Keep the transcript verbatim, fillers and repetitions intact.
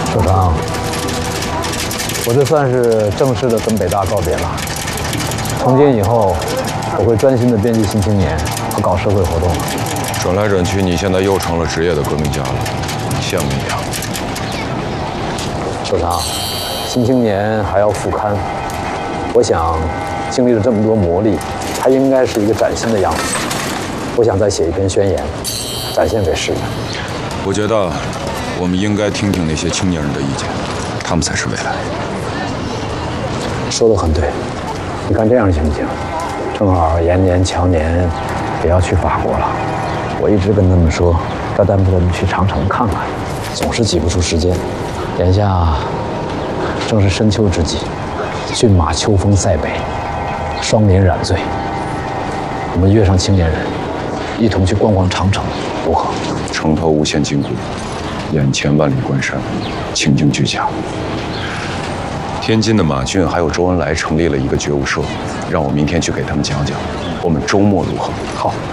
首长，我这算是正式的跟北大告别了。从今以后，我会专心的编辑《新青年》和搞社会活动了。 转来转去，你现在又成了职业的革命家了，羡慕你啊！ 首长，《新青年》还要复刊，我想经历了这么多磨砺，它应该是一个崭新的样子。我想再写一篇宣言，展现给世人。 我觉得我们应该听听那些青年人的意见，他们才是未来。 说得很对，你看这样行不行？正好延年乔年也要去法国了，我一直跟他们说，要带他们去长城看看，总是挤不出时间。眼下正是深秋之际，骏马秋风塞北，霜林染醉。我们约上青年人，一同去逛逛长城，如何？ 城头无限金谷，眼前万里关山，情景俱佳。天津的马骏还有周恩来成立了一个觉悟社，让我明天去给他们讲讲，我们周末如何？ 好。